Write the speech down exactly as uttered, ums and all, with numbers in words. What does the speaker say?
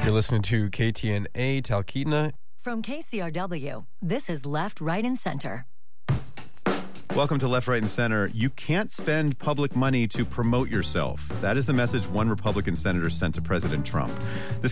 You're listening to K T N A Talkeetna. From K C R W, this is Left, Right, and Center. Welcome to Left, Right, and Center. You can't spend public money to promote yourself. That is the message one Republican senator sent to President Trump. This